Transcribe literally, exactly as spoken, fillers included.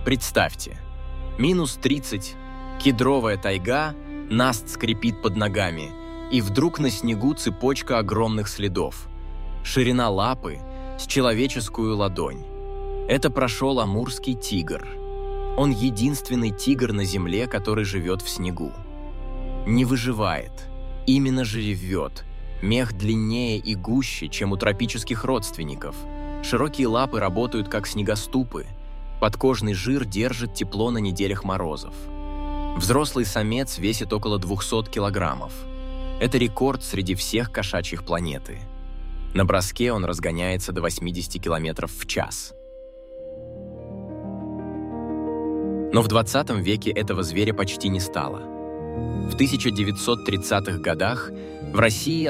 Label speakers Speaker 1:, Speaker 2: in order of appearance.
Speaker 1: Представьте, минус тридцать, кедровая тайга, наст скрипит под ногами, и вдруг на снегу цепочка огромных следов. Ширина лапы с человеческую ладонь. Это прошел амурский тигр. Он единственный тигр на земле, который живет в снегу. Не выживает, именно же ревет. Мех длиннее и гуще, чем у тропических родственников. Широкие лапы работают как снегоступы. Подкожный жир держит тепло на неделях морозов. Взрослый самец весит около двухсот килограммов. Это рекорд среди всех кошачьих планеты. На броске он разгоняется до восьмидесяти километров в час. Но в двадцатом веке этого зверя почти не стало. В тысяча девятьсот тридцатых годах в России